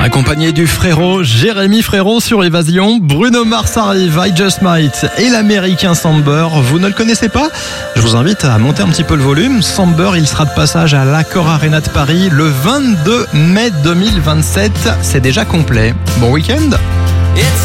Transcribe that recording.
Accompagné du frérot Jérémy Frérot sur Évasion, Bruno Mars arrive, I Just Might et l'américain Samber. Vous ne le connaissez pas ? Je vous invite à monter un petit peu le volume. Samber, il sera de passage à l'Accor Arena de Paris le 22 mai 2027. C'est déjà complet. Bon week-end.